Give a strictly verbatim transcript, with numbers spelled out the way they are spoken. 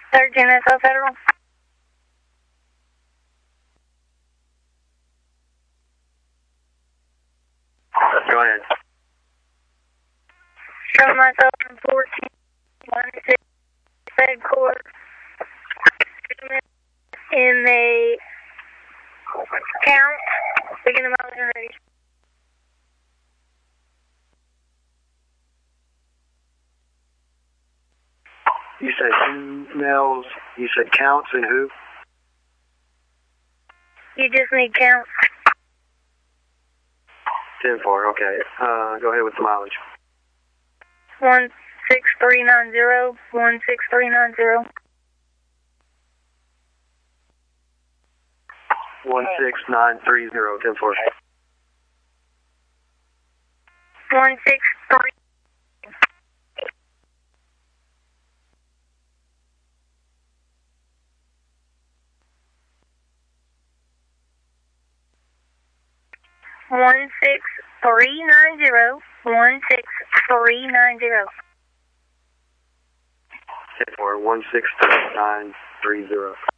thirteen S O Federal. Go ahead. Show myself from fourteen one six Fed Court in the count. Beginning of my ready. You said emails, you said counts and who? You just need counts. ten four, okay. Uh, go ahead with the mileage. One six three nine zero, one six three nine zero. One six nine three zero, ten four. One six three. One six three nine zero, one six three nine zero. ten four, one six three nine three zero.